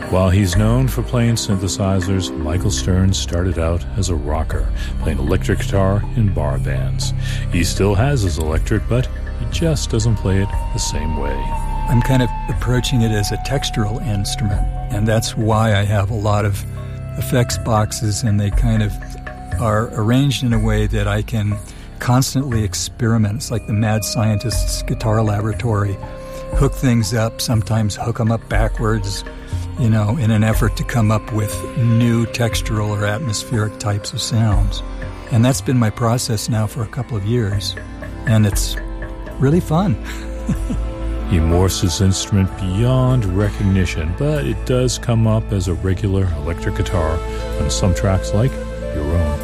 While he's known for playing synthesizers, Michael Stearns started out as a rocker, playing electric guitar in bar bands. He still has his electric, but he just doesn't play it the same way. I'm kind of approaching it as a textural instrument, and that's why I have a lot of effects boxes, and they kind of are arranged in a way that I can constantly experiment. It's like the mad scientist's guitar laboratory. Hook things up, sometimes hook them up backwards, in an effort to come up with new textural or atmospheric types of sounds. And that's been my process now for a couple of years, and it's really fun. He morphs his instrument beyond recognition, but it does come up as a regular electric guitar on some tracks like